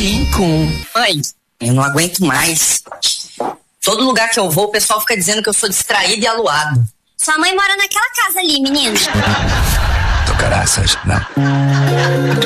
5. Mãe, eu não aguento mais. Todo lugar que eu vou, o pessoal fica dizendo que eu sou distraído e aluado. Sua mãe mora naquela casa ali, menino. Tô caraças, não.